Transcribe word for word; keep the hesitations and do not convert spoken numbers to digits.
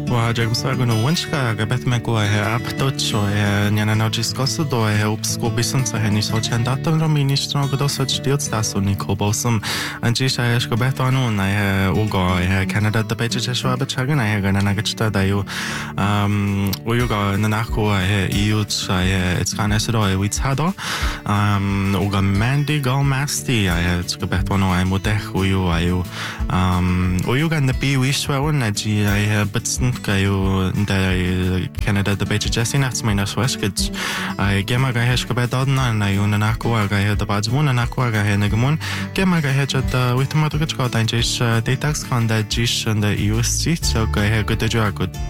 وجاكم ساقنا وانشكا قبت مكوا هي أبتوتشو هي نيانا نوجيس قصدو هي وبسكو بيسنسا هي نيسو چنداتم رو مینیشتنو قدوسا جديوت ستاسو نيكو بوسم انجيش هيش قبت عنون هي اوغا هي كندا دبيجي جشوا بچاگنا هي غنا نگچتا دايو ويوغا نناكو هي ايوت هي اتسكانسدو هي ويتسادو اوغا ماندي غو ماستي هي قبت عنو هي مدخ ويو هيو ويوغا نبي ويشوا نجي هي بتسن kayo da Canada da beche jesse nachts meine sweskits ai gema ga hesh ka bedadna na yuna na kwa ga he da bazmuna na kwa ga he nagmun gema ga he chat with ma to ka ta jish datax kan da jish and the U S C so ga he good job good